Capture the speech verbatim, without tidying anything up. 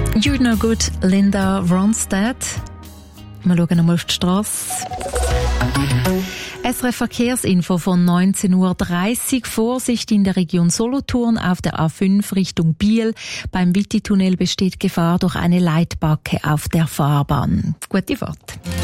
You're No Good, Linda Ronstadt. Wir schauen einmal auf die Strasse. S R F Verkehrsinfo von neunzehn Uhr dreißig. Vorsicht in der Region Solothurn auf der A fünf Richtung Biel. Beim Witti-Tunnel besteht Gefahr durch eine Leitbacke auf der Fahrbahn. Gute Fahrt.